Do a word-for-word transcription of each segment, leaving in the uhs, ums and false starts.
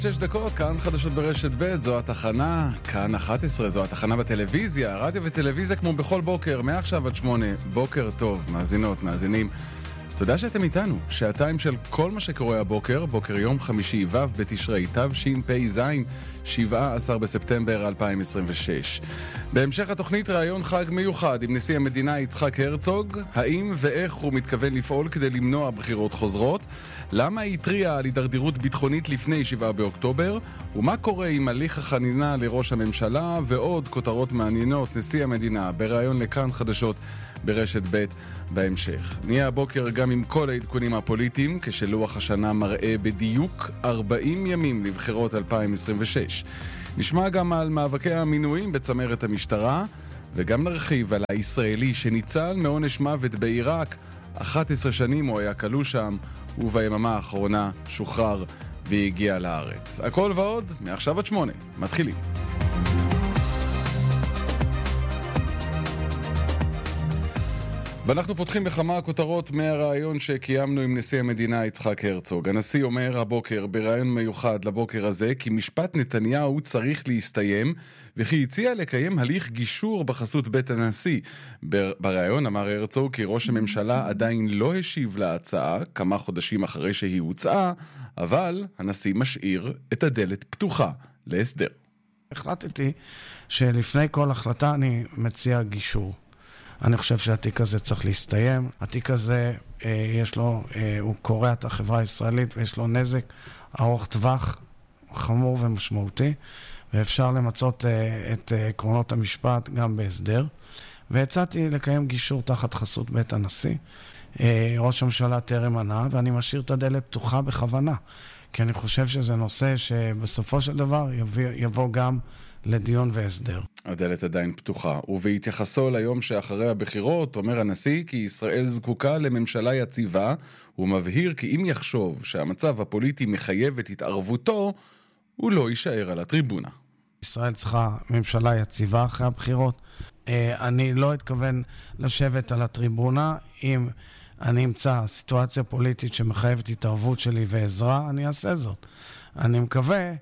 שש דקות, כאן חדשות ברשת ב', זו התחנה, כאן אחת עשרה, זו התחנה בטלוויזיה, רדיו וטלוויזיה כמו בכל בוקר, מעכשיו עד שמונה, בוקר טוב, מאזינות, מאזינים. תודה שאתם איתנו, שעתיים של כל מה שקורה הבוקר, בוקר יום חמישי ו' בתשרי, תשפ"ז, שבעה עשר בספטמבר אלפיים עשרים ושש. בהמשך התוכנית ראיון חג מיוחד עם נשיא המדינה יצחק הרצוג, האם ואיך הוא מתכוון לפעול כדי למנוע בחירות חוזרות, למה התריע על הידרדרות ביטחונית לפני שבעה באוקטובר, ומה קורה עם הליך החנינה לראש הממשלה, ועוד כותרות מעניינות נשיא המדינה בראיון לכאן חדשות ברשת ב' בהמשך. נהיה הבוקר גם עם כל העדכונים הפוליטיים, כשלוח השנה מראה בדיוק ארבעים ימים לבחירות אלפיים עשרים ושש. נשמע גם על מאבקי המינויים בצמרת המשטרה, וגם נרחיב על הישראלי שניצל מעונש מוות בעיראק, אחת עשרה שנים הוא היה כלוא שם, וביממה האחרונה שוחרר והגיע לארץ. הכל ועוד, מעכשיו עד שמונה. מתחילים. ואנחנו פותחים בכמה הכותרות מהרעיון שקיימנו עם נשיא המדינה יצחק הרצוג. הנשיא אומר הבוקר ברעיון מיוחד לבוקר הזה כי משפט נתניהו צריך להסתיים, וכי הציע לקיים הליך גישור בחסות בית הנשיא. ברעיון אמר הרצוג כי ראש הממשלה עדיין לא השיב להצעה כמה חודשים אחרי שהיא הוצאה, אבל הנשיא משאיר את הדלת פתוחה להסדר. החלטתי שלפני כל החלטה אני מציע גישור. אני חושב שהתיק הזה צריך להסתיים. התיק הזה, אה, יש לו, אה, הוא קורע את החברה הישראלית ויש לו נזק ארוך טווח, חמור ומשמעותי, ואפשר למצות אה, את אה, עקרונות המשפט גם בהסדר. והצעתי לקיים גישור תחת חסות בית הנשיא. אה, ראש הממשלה טרם ענה, ואני משאיר את הדלת פתוחה בכוונה, כי אני חושב שזה נושא שבסופו של דבר יבוא, יבוא גם לדיון והסדר. הדלת עדיין פתוחה. ובהתייחסו ליום שאחרי הבחירות, אומר הנשיא כי ישראל זקוקה לממשלה יציבה, הוא מבהיר כי אם יחשוב שהמצב הפוליטי מחייב את התערבותו, הוא לא יישאר על הטריבונה. ישראל צריכה ממשלה יציבה אחרי הבחירות. אני לא אתכוון לשבת על הטריבונה. אם אני אמצא סיטואציה פוליטית שמחייבת התערבות שלי ועזרה, אני אעשה זאת. אני מקווה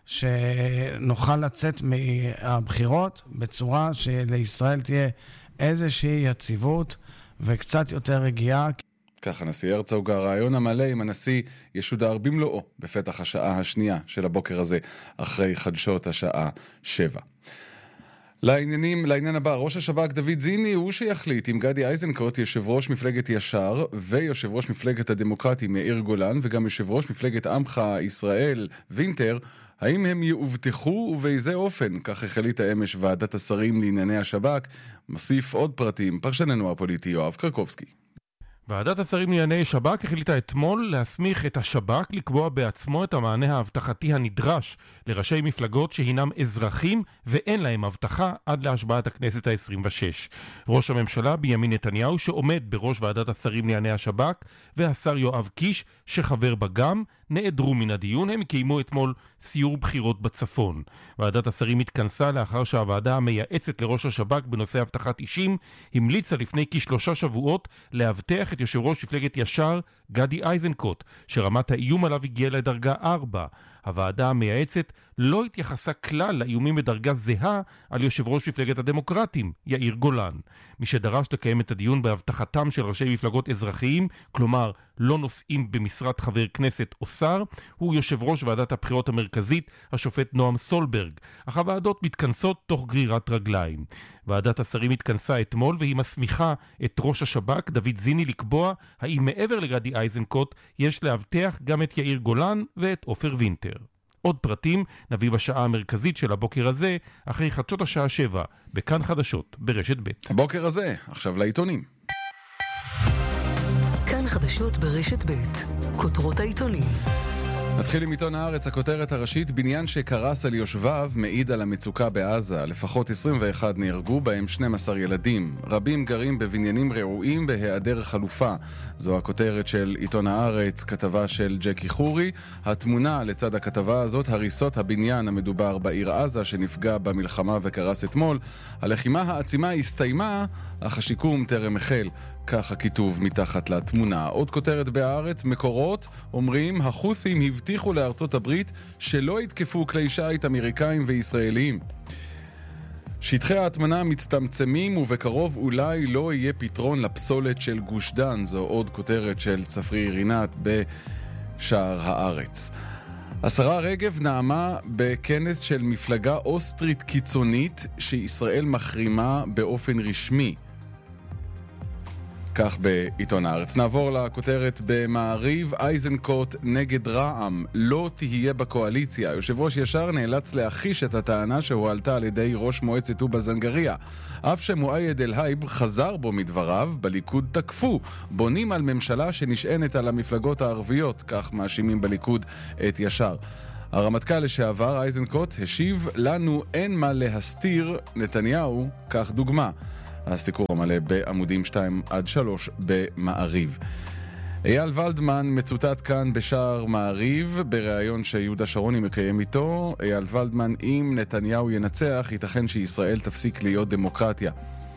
שנוכל לצאת מהבחירות בצורה שלישראל תהיה איזושהי יציבות וקצת יותר רגיעה. ככה נשיא הרצוג. הרעיון המלא עם הנשיא ישודר במלואו בפתח השעה השנייה של הבוקר הזה, אחרי חדשות השעה שבע. לעניינים, לעניין הבא, ראש השב"כ דוד זיני הוא שיחליט עם גדי איזנקוט, יושב ראש מפלגת ישר, ויושב ראש מפלגת הדמוקרטים יאיר גולן, וגם יושב ראש מפלגת עמך ישראל וינטר, האם הם יאובטחו ובאיזה אופן? כך החליטה אמש ועדת השרים לענייני השב"כ. מוסיף עוד פרטים פרשננו הפוליטי יואב קרקובסקי. ועדת השרים לענייני שב"כ החליטה אתמול להסמיך את השב"כ לקבוע בעצמו את המענה האבטחתי הנדרש לראשי מפלגות שהינם אזרחים ואין להם הבטחה עד להשבעת הכנסת ה-עשרים ושש. ראש הממשלה בנימין נתניהו שעומד בראש ועדת השרים לענייני השב"כ והשר יואב קיש שחבר בה גם נעדרו מן הדיון. הם קיימו אתמול סיור בחירות בצפון. ועדת השרים התכנסה לאחר שהוועדה המייעצת לראש השב"כ בנושא הבטחת אישים המליצה לפני כשלושה שבועות להבטח את יושב ראש מפלגת ישר גדי איזנקוט, שרמת האיום עליו הגיעה לדרגה ארבע. הוועדה המייעצת לא התייחסה כלל לאיומים בדרגה זהה על יושב ראש מפלגת הדמוקרטים, יאיר גולן. מי שדרש לקיים את הדיון בהבטחתם של ראשי מפלגות אזרחיים, כלומר לא נושאים במשרת חבר כנסת או שר, הוא יושב ראש ועדת הבחירות המרכזית, השופט נועם סולברג. אך הוועדות מתכנסות תוך גרירת רגליים. ועדת השרים התכנסה אתמול והיא מסמיכה את ראש השב"כ דוד זיני לקבוע האם מעבר לגדי איזנקוט יש להבטח גם את יאיר גולן ואת עופר וינטר. עוד פרטים נביא בשעה המרכזית של הבוקר הזה, אחרי חדשות השעה שבע, בכאן חדשות, ברשת ב'. הבוקר הזה, עכשיו לעיתונים. כאן חדשות ברשת ב', כותרות העיתונים. נתחיל עם עיתון הארץ. הכותרת הראשית: בניין שקרס על יושביו מעיד על המצוקה בעזה. לפחות עשרים ואחד נהרגו, בהם שנים עשר ילדים. רבים גרים בבניינים רעועים בהיעדר חלופה. זו הכותרת של עיתון הארץ, כתבה של ג'קי חורי. התמונה לצד הכתבה הזאת: הריסות הבניין המדובר בעיר עזה שנפגע במלחמה וקרס אתמול. הלחימה העצימה הסתיימה, אך השיקום טרם החל. כך הכיתוב מתחת לתמונה. עוד כותרת בהארץ, מקורות אומרים, החות'ים הבטיחו לארצות הברית שלא יתקפו כלי שיט אמריקאים וישראלים. שטחי ההטמנה מצטמצמים ובקרוב אולי לא יהיה פתרון לפסולת של גוש דן. זו עוד כותרת של צפרי רינת בשער הארץ. השרה רגב נעמה בכנס של מפלגה אוסטרית קיצונית שישראל מחרימה באופן רשמי. כך בעיתון הארץ. נעבור לכותרת במעריב, איזנקוט נגד רע"מ, לא תהיה בקואליציה. יושב ראש ישר נאלץ להכיש את הטענה שהועלתה על ידי ראש מועצת טובא זנגריה. אף שמועייד אל-הייב חזר בו מדבריו, בליכוד תקפו, בונים על ממשלה שנשענת על המפלגות הערביות, כך מאשימים בליכוד את ישר. הרמטכ"ל לשעבר איזנקוט השיב, לנו אין מה להסתיר, נתניהו, כך דוגמה. הסיקור המלא בעמודים שתיים עד שלוש במעריב. אייל ולדמן מצוטט כאן בשער מעריב, בריאיון שיהודה שרוני מקיים איתו. אייל ולדמן, אם נתניהו ינצח, ייתכן שישראל תפסיק להיות דמוקרטיה.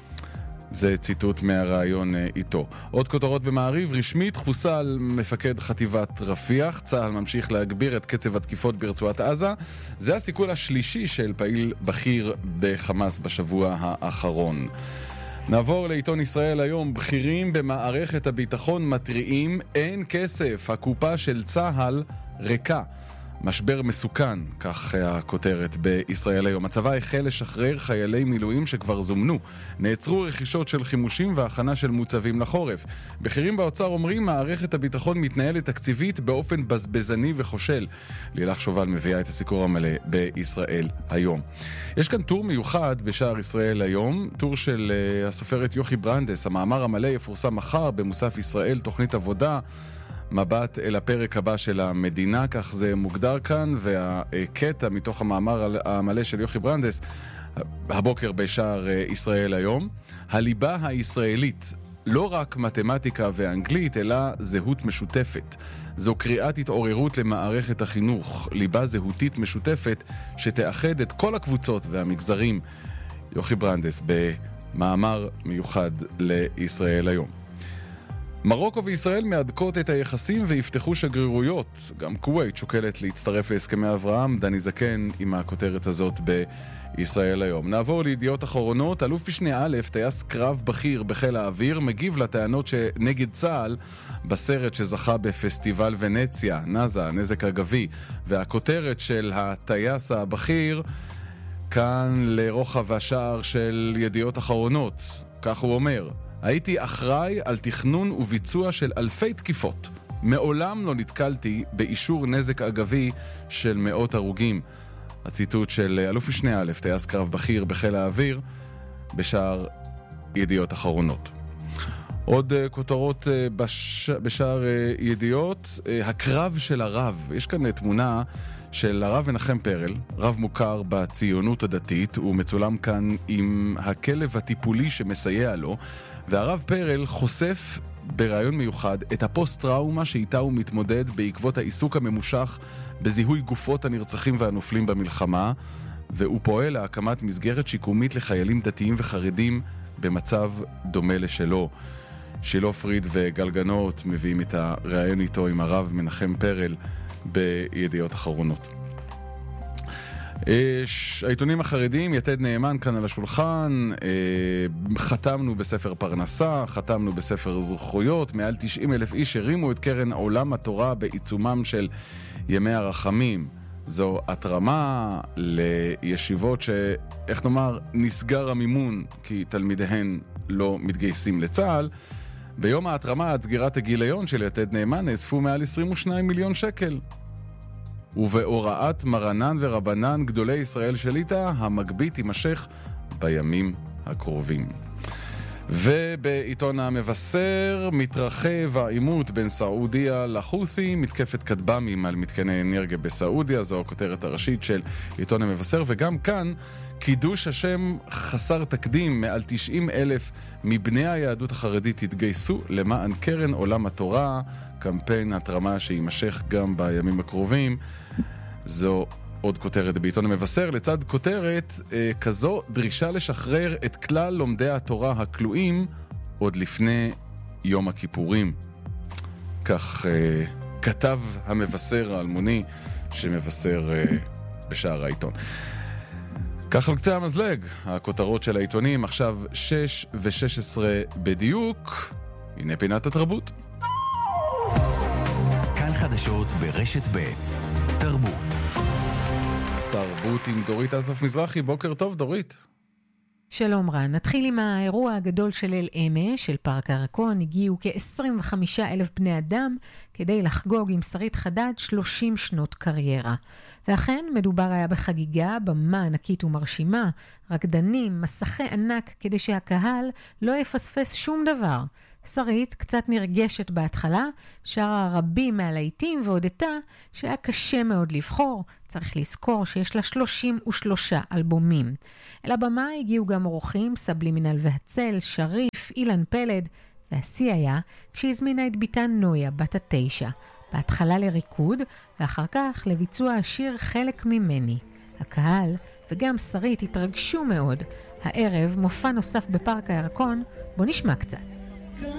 זה ציטוט מהרעיון איתו. עוד כותרות במעריב, רשמית חוסל מפקד חטיבת רפיח, צה"ל ממשיך להגביר את קצב התקיפות ברצועת עזה. זה הסיכול השלישי של פעיל בכיר בחמאס בשבוע האחרון. נעבור לעיתון ישראל היום. בכירים במערכת הביטחון מתריעים, אין כסף, הקופה של צה"ל ריקה. משבר מסוכן, כך הכותרת בישראל היום. הצבא החל לשחרר חיילי מילואים שכבר זומנו. נעצרו רכישות של חימושים והכנה של מוצבים לחורף. בכירים באוצר אומרים, מערכת הביטחון מתנהלת תקציבית באופן בזבזני וחושל. לילך שובל מביאה את הסיקור המלא בישראל היום. יש כאן טור מיוחד בשער ישראל היום, טור של uh, הסופרת יוכי ברנדס. המאמר המלא יפורסם מחר במוסף ישראל, תוכנית עבודה. מבט אל הפרק הבא של המדינה, כך זה מוגדר כאן, והקטע מתוך המאמר המלא של יוכי ברנדס, הבוקר בשער ישראל היום. הליבה הישראלית, לא רק מתמטיקה ואנגלית, אלא זהות משותפת. זו קריאת התעוררות למערכת החינוך, ליבה זהותית משותפת שתאחד את כל הקבוצות והמגזרים. יוכי ברנדס במאמר מיוחד לישראל היום. מרוקו וישראל מעדכות את היחסים ויפתחו שגרירויות. גם כווית שוקלת להצטרף להסכמי אברהם. דני זקן עם הכותרת הזאת בישראל היום. נעבור לידיעות אחרונות. אלוף משנה א', טייס קרב בכיר בחיל האוויר, מגיב לטענות שנגד צה"ל בסרט שזכה בפסטיבל ונציה, נזה, נזק אגבי. והכותרת של הטייס הבכיר כאן לרוחב השער של ידיעות אחרונות. כך הוא אומר, הייתי אחראי על תכנון וביצוע של אלפי תקיפות. מעולם לא נתקלתי באישור נזק אגבי של מאות הרוגים. הציטוט של אלוף משנה א', טייס קרב בכיר בחיל האוויר, בשער ידיעות אחרונות. עוד כותרות בש... בשער ידיעות, הקרב של הרב. יש כאן תמונה של הרב מנחם פרל, רב מוכר בציונות הדתית. הוא מצולם כאן עם הכלב הטיפולי שמסייע לו, והרב פרל חושף ברעיון מיוחד את הפוסט-טראומה שאיתה הוא מתמודד בעקבות העיסוק הממושך בזיהוי גופות הנרצחים והנופלים במלחמה, והוא פועל להקמת מסגרת שיקומית לחיילים דתיים וחרדים במצב דומה לשלו. שילה פריד וגלגנות מביאים את הרעיון איתו עם הרב מנחם פרל בידיעות אחרונות. העיתונים החרדיים, יתד נאמן כאן על השולחן, חתמנו בספר פרנסה, חתמנו בספר זכויות, מעל תשעים אלף איש הרימו את קרן עולם התורה בעיצומם של ימי הרחמים. זו התרמה לישיבות שאיך נאמר נסגר המימון כי תלמידיהן לא מתגייסים לצה"ל. ביום ההתרמה עד סגירת הגיליון של יתד נאמן נאספו מעל עשרים ושניים מיליון שקל. ובהוראת מרנן ורבנן גדולי ישראל שליטה, המגבית יימשך בימים הקרובים. ובעיתון המבשר, מתרחב העימות בין סעודיה לחות'ים, מתקפת כטב"מים על מתקני אנרגיה בסעודיה, זו הכותרת הראשית של עיתון המבשר. וגם כאן, קידוש השם חסר תקדים, מעל תשעים אלף מבני היהדות החרדית התגייסו למען קרן עולם התורה, קמפיין התרמה שימשך גם בימים הקרובים. זו עוד כותרת בעיתון המבשר. לצד כותרת אה, כזו, דרישה לשחרר את כלל לומדי התורה הכלואים עוד לפני יום הכיפורים. כך אה, כתב המבשר האלמוני שמבשר אה, בשער העיתון. כך על קצה המזלג, הכותרות של העיתונים, עכשיו שש ושש עשרה בדיוק. הנה פינת התרבות. כאן חדשות ברשת ב' תרבות. תרבות עם דורית אסף מזרחי. בוקר טוב, דורית. שלום רן, נתחיל עם האירוע הגדול של אל אמש, של פארק הירקון. הגיעו כ-עשרים וחמישה אלף בני אדם כדי לחגוג עם שרית חדד שלושים שנות קריירה. ואכן, מדובר היה בחגיגה, במה ענקית ומרשימה, רקדנים, מסכי ענק, כדי שהקהל לא יפספס שום דבר. שרית קצת נרגשת בהתחלה, שרה רבים מהלהיטים והודתה שהיה קשה מאוד לבחור. צריך לזכור שיש לה שלושים ושלושה אלבומים. אל הבמה הגיעו גם אורחים, סבלימינל והצל, שריף, אילן פלד, והשיא היה כשהזמינה את ביתה נויה, בת התשע. בהתחלה לריקוד, ואחר כך לביצוע השיר חלק ממני. הקהל וגם שרית התרגשו מאוד. הערב מופע נוסף בפארק הירקון, בוא נשמע קצת.